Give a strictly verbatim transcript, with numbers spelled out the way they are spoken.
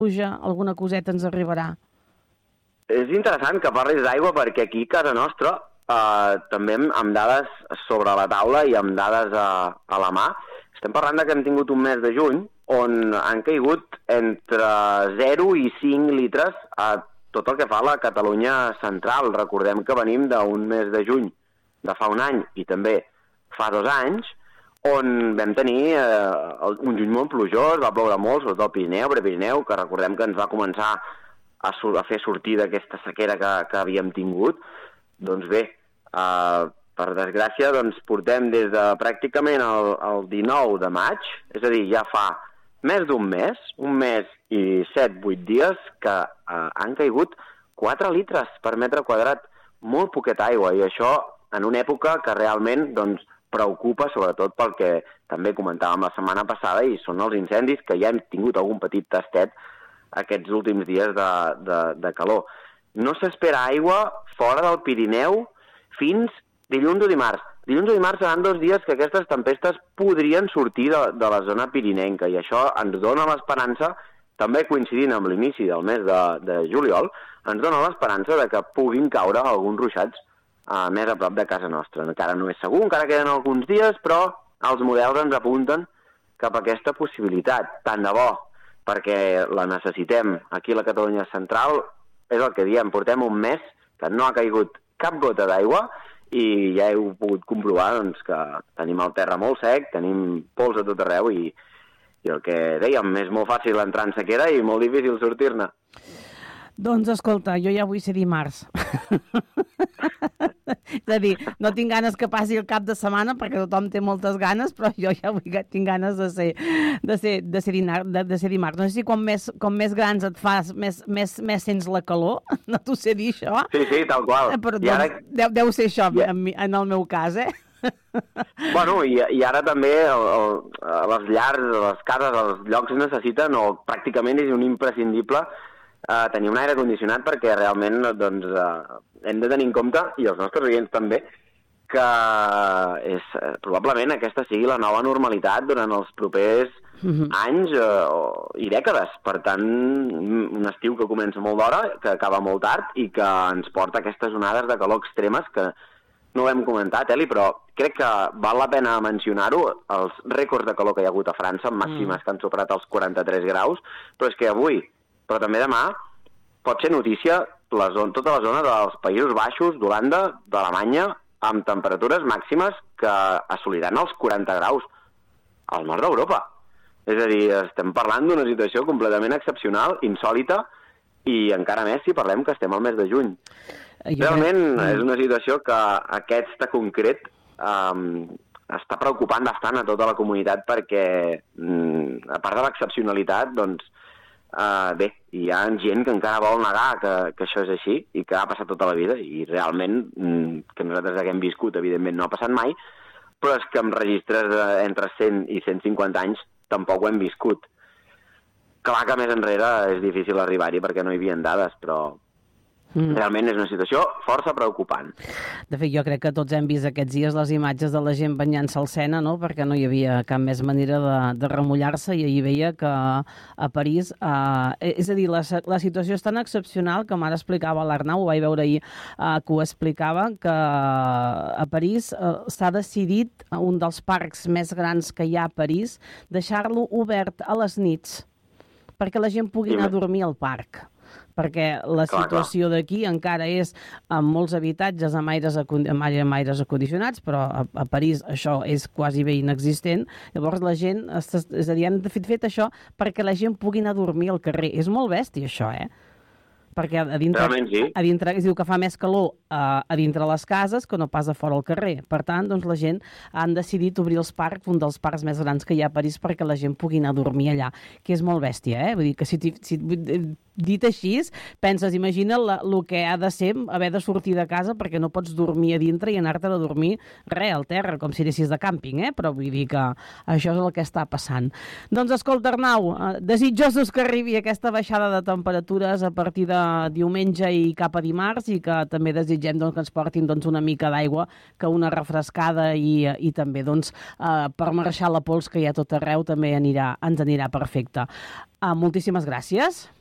pluja, alguna coseta ens arribarà. És interessant que parlis d'aigua perquè aquí a casa nostra, eh, també amb dades sobre la taula i amb dades a, a la mà, estem parlant de que hem tingut un mes de juny on han caigut entre zero i cinc litres a tot el que fa a la Catalunya central. Recordem que venim d'un mes de juny de fa un any i també fa dos anys, on vam tenir eh, un juny molt plujós, va ploure molt, sobretot al Pirineu, Prepirineu, que recordem que ens va començar a, a fer sortir d'aquesta sequera que, que havíem tingut. Doncs bé, eh, per desgràcia, doncs portem des de pràcticament el, el dinou de maig, és a dir, ja fa més d'un mes, un mes i set, vuit dies, que eh, han caigut quatre litres per metre quadrat, molt poqueta aigua, i això en una època que realment doncs, preocupa, sobretot pel que també comentàvem la setmana passada, i són els incendis, que ja hem tingut algun petit tastet aquests últims dies de, de, de calor. No s'espera aigua fora del Pirineu fins dilluns o dimarts. Dilluns o dimarts seran dos dies que aquestes tempestes podrien sortir de, de la zona pirinenca, i això ens dona l'esperança, també coincidint amb l'inici del mes de, de juliol, ens dona l'esperança de que puguin caure alguns ruixats uh, més a prop de casa nostra. Encara no és segur, encara queden alguns dies, però els models ens apunten cap a aquesta possibilitat. Tant de bo, perquè la necessitem aquí a la Catalunya central, és el que diem, portem un mes que no ha caigut cap gota d'aigua, i ja heu pogut comprovar doncs, que tenim el terra molt sec, tenim pols a tot arreu, i, i el que dèiem, és molt fàcil entrar en sequera i molt difícil sortir-ne. Doncs escolta, jo ja vull ser dimarts. És a dir, no tinc ganes que passi el cap de setmana perquè tothom té moltes ganes, però jo ja vull, tinc ganes de ser, de ser, de ser, dinar, de, de ser dimarts. No sé si com més, com més grans et fas, més, més, més sents la calor. No t'ho sé dir, això. Sí, sí, tal qual. Però I ara... doncs, deu, deu ser això ja. en, en el meu cas, eh? Bueno, i, i ara també el, el, les llars, les cases, els llocs necessiten, o pràcticament és un imprescindible, Uh, tenir un aire condicionat, perquè realment doncs, uh, hem de tenir en compte, i els nostres oients també, que és, uh, probablement aquesta sigui la nova normalitat durant els propers uh-huh. anys uh, i dècades. Per tant, un estiu que comença molt d'hora, que acaba molt tard i que ens porta aquestes onades de calor extremes que no ho hem comentat, Eli, però crec que val la pena mencionar-ho, els rècords de calor que hi ha hagut a França, amb màximes uh-huh. que han superat els quaranta-tres graus, però és que avui, però també demà, pot ser notícia la zona, tota la zona dels Països Baixos, d'Holanda, d'Alemanya, amb temperatures màximes que assoliran els quaranta graus al nord d'Europa. És a dir, estem parlant d'una situació completament excepcional, insòlita, i encara més si parlem que estem al mes de juny. Realment és una situació que aquesta concret um, està preocupant bastant a tota la comunitat, perquè, um, a part de l'excepcionalitat, doncs, Uh, bé, hi ha gent que encara vol negar que, que això és així i que ha passat tota la vida, i realment mm, que nosaltres haguem viscut, evidentment no ha passat mai, però és que amb registres uh, entre cent i cent cinquanta anys tampoc ho hem viscut. Clar que més enrere és difícil arribar-hi perquè no hi havia dades, però mm. realment és una situació força preocupant. De fet, jo crec que tots hem vist aquests dies les imatges de la gent banyant-se al Sena, no? Perquè no hi havia cap més manera de, de remullar-se, i ahir veia que a París, eh, és a dir, la, la situació és tan excepcional, com ara explicava l'Arnau, ho vaig veure ahir eh, que ho explicava, que a París eh, s'ha decidit, un dels parcs més grans que hi ha a París, deixar-lo obert a les nits, perquè la gent pugui anar a dormir al parc. Perquè la situació d'aquí encara és amb molts habitatges amb aires, amb aires acondicionats, però a, a París això és quasi bé inexistent. Llavors la gent, és a dir, han fet, fet això perquè la gent pugui anar a dormir al carrer. És molt bèstia això, eh? Perquè a dintre, sí. a dintre es diu que fa més calor a, a dintre les cases que no pas a fora al carrer. Per tant, doncs, la gent han decidit obrir els parcs, un dels parcs més grans que hi ha a París, perquè la gent pugui anar a dormir allà, que és molt bèstia, eh? Vull dir que si, si dit així, penses, imagina el que ha de ser haver de sortir de casa perquè no pots dormir a dintre i anar-te a dormir res, al terra, com si anessis de càmping, eh? Però vull dir que això és el que està passant. Doncs escolta, Arnau, desitjosos que arribi aquesta baixada de temperatures a partir de diumenge i cap a dimarts, i que també desitgem desitgem doncs, que ens portin doncs, una mica d'aigua, que una refrescada i, i també doncs, eh, per marxar la pols que hi ha tot arreu també anirà, ens anirà perfecte. Uh, moltíssimes gràcies.